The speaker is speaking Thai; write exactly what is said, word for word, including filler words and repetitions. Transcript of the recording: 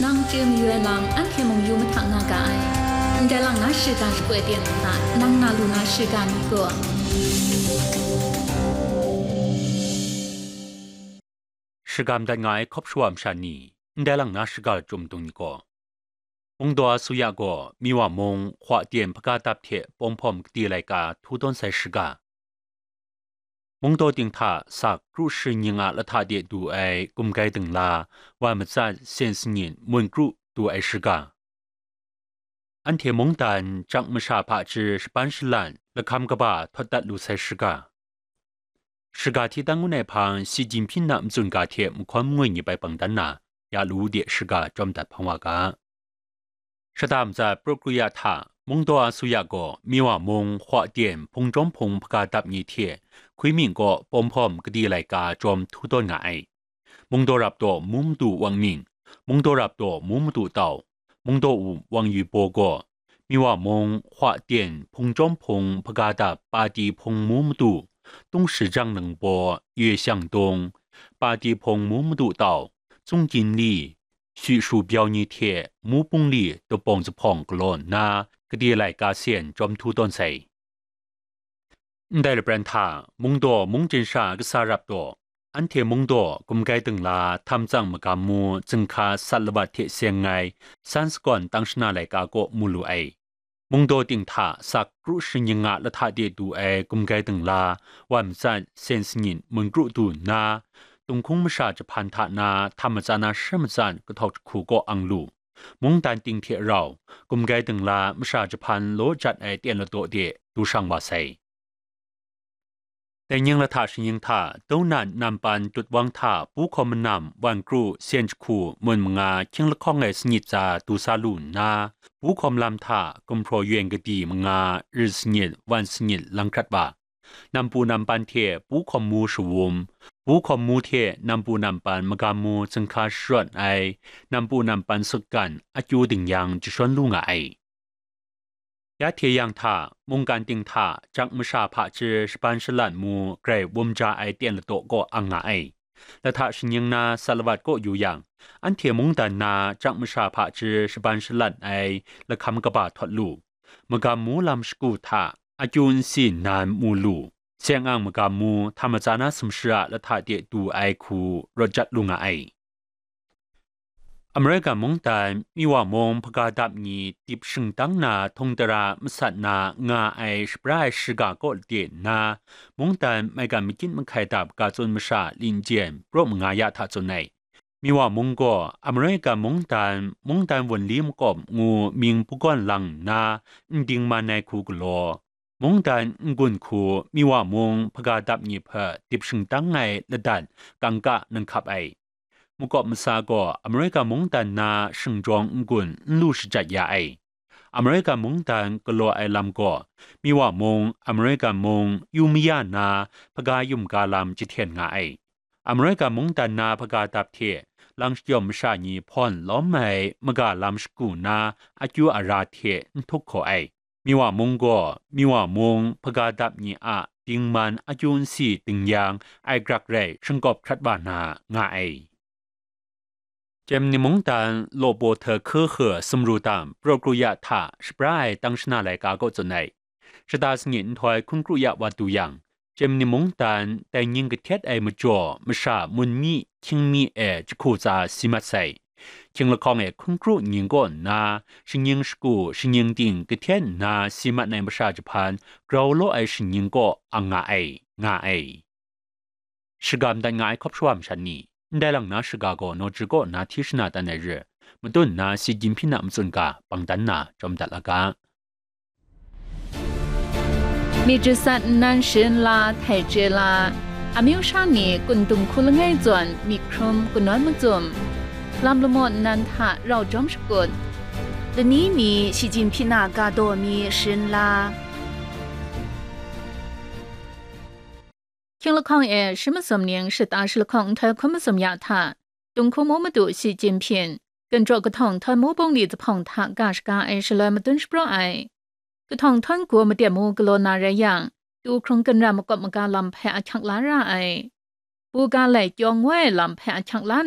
浪只有浪，俺天梦有么谈那个爱，在浪那时间是规定的，浪那路那时间一个。 时间的爱可不是我们山里，在浪那时间中东一个。มงตัวสุยาโกมีว่ามงขวาเตียนพกาตับเทปอมพอมตีไลกาทุต้นใส่สกามงตัวติงท่าสักครูสิญิงอาละท่าเดียดูไอกุมไกตึงลาว่ามันจะเซนสิญินมวนครูดูไอสกาอันเทมงตันจังมชาพาจือสปันชลันและคำกบ่าทอดตัดลูใส่สกาสกาที่ตั้งในพังสีจิมพินนำจุนกาเทมความงวยไปปังดันนาอยารู้เดียสกาจอมตัดพังวากาสตามจะปรกุยาถามงตัวสุยาโกมีว่ามงขวาเตียนพงจอมพงพกาดับยีเทียคุยมิงก็ปอมพอมกดีไลกาจอมทุต้นง่ายมงตัวรับตัวมุมตูวังมิงมงตัวรับตัวมุมตูเต่ามงตัวอูวังยูโปโกมีว่ามงขวาเตียนพงจอมพงพกาดับปาดีพงมุมตู东市张能波越向东ปาดีพงมุมตูเต่าจงจินลี่叙述标你贴木崩里都帮着旁个咯那个地来加线中土东西。ได้了บรันทามงโดมงจินชากษารับโดอันเทมงโดกุมไกตึงลาทำจังมกามูจึงคาสัลบัดเทเสียงไงสันสก่อนตั้งชนาไลกาโกมูลูไอมงโดติงทาสักกรุชิญงะละทาเดดูไอกุมไกตึงลาวันจันเซนสินมึงกรุดูนาตรงคงมชาจะพันธนาธรรมจานาเชื่อมจันก็ทอกขู่ก็อังลูมงตันติงเทเรากุมไกตึงลามชาจะพันโลจัดไอเตียนละตัวเดดูช่างว่าใส่แต่ยังละทาชิยังทาต้นนั้นนำปันจุดวังทาผู้คอมนำวันครูเซียนคูมนมงาเคียงละข้องไอสนิจจาตูซาลูนาผู้คอมลำทากุมโปรยงกดีมงาริสนิดวันสนิดลังคัดบานำปูนำปันเทผู้คอมมูชวมผู้คอมมูเทนำปูนำปันมกามูจึงคาชรดไอนำปูนำปันสุกันอายุดึงยังจะชวนลุงไอยาเทียงท่ามงการติงท่าจักมชาพาจือสปันชลันมูเกรวมจาไอเตียนละโตก็อังไอและท่าชิยังนาสารวัตก็อยู่อย่างอันเทียมงตันนาจักมชาพาจือสปันชลันไอและคำกบาทอดลูมกามูลำสกูท่าอายุนสินนานมูลูเสียงอ่างมกามูธรรมจานาสมชระและท่าเดียดูไอคูรจัดลุงไออเมริกามงตันมีว่ามงพกาดับนี้ติบชิงตั้งนาทงตรามสัตนางาไอสปรายสกาโกเดียนามงตันไม่การมิกินมันไข่ดับกาจนมชาลินเจียนโปรมงายาทัจนในมีว่ามงก็อเมริกามงตันมงตันวันลีมกบงูมิงปุก้อนลังนาดิงมาในคูกโลมงตันกุนคูมีว่ามงพกาดับนี้เพอติบชิงตั้งไงละดันกังกะนังขับไอมุกอบมสาก็อเมริกามงตันนาชิงจงกุนลูชจัดยาไออเมริกามงตันกลัวไอลำก็มีว่ามงอเมริกามงยูมิยานาพกายุมกาลำจิเทียนงาไออเมริกามงตันนาพกาตับเทลังยมชาญีพรล้อมไอมกาลำสกูนาอายุอาราเททุกขอไอมีว่ามงก็มีว่ามงพกาดับญีอาติงมันอายุนสีติงยางไอกรักเรชงกบคัดบานางาไอเจมนิมงตันโลโบเธอเคอเขอสมรูตามโปรกรุยะถาสปรายตั้งชนะไลกาโกจนในชะตาสงินถอยคุณกรุยะวัตุยังเจมนิมงตันแต่ยิงกระเทศไอมจ่อมชามุนมีคิงมีเอจคูจาซิมัดไซคิงละคองเอคุณกรุยิงก่อนนาชิงยิงสกูชิงยิงติงกระเทศนาซิมัดในมชาจพันกราวโลไอชิงยิงก็อังงาไองาไอชกามดันงาไอครอบชวามชันนี้ได้หลังนาชิกาโกโนจิโกนาที่ชนะตันในเรือมตุนนาสีจิมพินามจุนกาปังตันนาจอมตัดละกามีจุดสัตนันเชิญลาไทเจลาอามิวชานีกุนตุงคุลง่ายจวนมีครมกุนน้อยมจุมลำละมดนันทะเราจอมสกุลเดนี้มีสีจิมพินากาโดมีเชิญลา听了抗议什么什么年是大是抗他可么什么亚他东库某么多习近平跟着个汤他某帮里子碰他干是干爱是来么顿是不爱个汤汤国么点么个罗那人样ดูครงกันรำกับมกาลำแพะชักล้านไรผู้การไหลจองไว้ลำแพะชักล้าน